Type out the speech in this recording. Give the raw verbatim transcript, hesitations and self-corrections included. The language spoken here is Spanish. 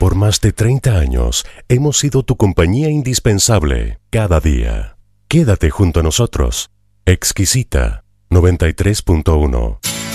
Por más de treinta años hemos sido tu compañía indispensable cada día. Quédate junto a nosotros. Exquisita noventa y tres punto uno.